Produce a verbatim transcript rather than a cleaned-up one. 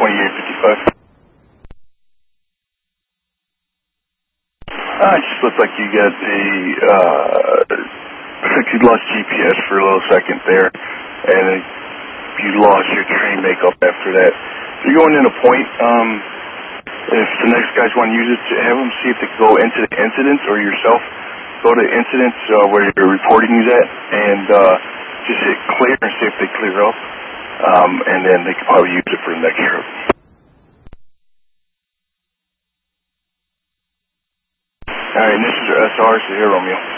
twenty-eight fifty-five. Uh, it just looked like you got a, uh, looks like you lost G P S for a little second there, and it, you lost your train makeup after that. So you're going in a point, um, if the next guys want to use it, to have them see if they can go into the incidents or yourself, go to incidents uh, where you're reporting these at, and uh, just hit clear and see if they clear up, um, and then they can probably use it for the next trip. All right, and this is your S R, so here, Romeo.